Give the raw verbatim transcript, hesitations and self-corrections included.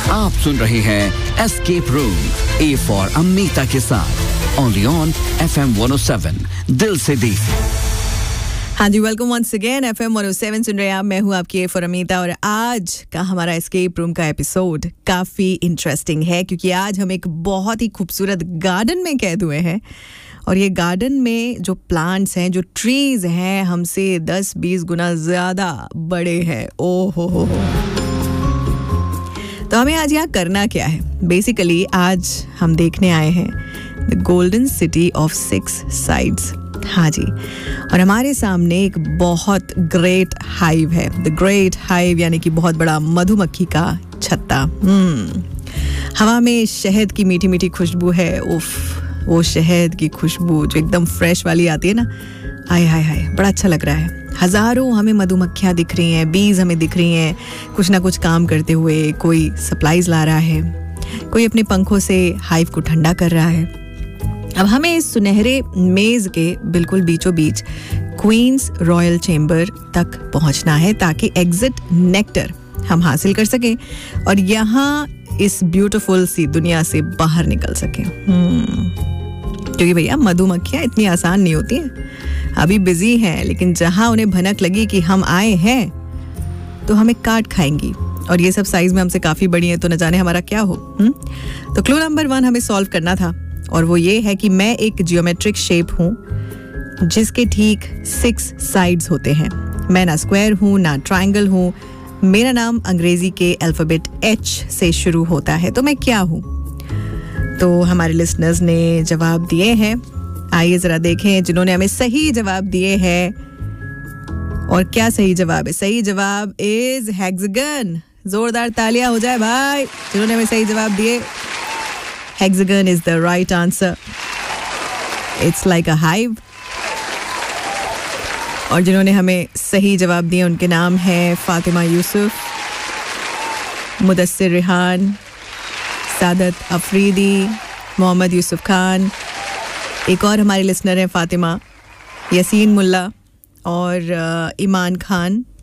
आप सुन रहे हैं escape room, A for Amita के साथ only on F M one O seven, दिल से देसी। हाँ जी, welcome once again. F M one O seven सुन रहे हैं आप। मैं हूँ आपकी ए फॉर अमिता और आज का हमारा एस्केप रूम का एपिसोड काफ़ी इंटरेस्टिंग है क्योंकि आज हम एक बहुत ही खूबसूरत गार्डन में कैद हुए हैं और ये गार्डन में जो प्लांट्स हैं, जो ट्रीज हैं, हमसे दस बीस गुना ज़्यादा बड़े हैं। ओ हो हो हो तो हमें आज यहाँ करना क्या है? बेसिकली आज हम देखने आए हैं the golden city of six sides. हाँ जी, और हमारे सामने एक बहुत ग्रेट हाइव है। द ग्रेट हाइव यानी कि बहुत बड़ा मधुमक्खी का छत्ता। हम्म हवा में शहद की मीठी मीठी खुशबू है। उफ, वो शहद की खुशबू जो एकदम फ्रेश वाली आती है ना, हाय हाय हाय, बड़ा अच्छा लग रहा है। हज़ारों हमें मधुमक्खियाँ दिख रही हैं, बीज हमें दिख रही हैं, कुछ ना कुछ काम करते हुए। कोई सप्लाईज ला रहा है, कोई अपने पंखों से हाइव को ठंडा कर रहा है। अब हमें इस सुनहरे मेज के बिल्कुल बीचों बीच क्वींस रॉयल चेम्बर तक पहुंचना है ताकि एग्जिट नेक्टर हम हासिल कर सकें और यहाँ इस ब्यूटीफुल सी दुनिया से बाहर निकल सकें। क्योंकि भैया मधुमक्खियाँ इतनी आसान नहीं होती हैं, अभी बिजी हैं, लेकिन जहाँ उन्हें भनक लगी कि हम आए हैं तो हमें काट खाएंगी। और ये सब साइज में हमसे काफ़ी बड़ी हैं, तो न जाने हमारा क्या हो। हुँ? तो क्लू नंबर वन हमें सॉल्व करना था और वो ये है कि मैं एक जियोमेट्रिक शेप हूँ जिसके ठीक सिक्स साइड्स होते हैं। मैं ना स्क्वायर हूँ ना ट्रायंगल हूँ। मेरा नाम अंग्रेजी के अल्फ़ाबेट एच से शुरू होता है। तो मैं क्या हूँ? तो हमारे लिसनर्स ने जवाब दिए हैं। आइए ज़रा देखें जिन्होंने हमें सही जवाब दिए हैं। और क्या सही जवाब है? सही जवाब इज़ हेक्सागन। जोरदार तालियां हो जाए भाई जिन्होंने हमें सही जवाब दिए। Hexagon is the right answer. It's like a hive. और जिन्होंने हमें सही जवाब दिए उनके नाम हैं फातिमा यूसुफ, मुदस्सिर रिहान, सादत अफरीदी, मोहम्मद यूसुफ खान। एक और हमारे लिसनर हैं फातिमा, यासीन मुल्ला और ईमान खान।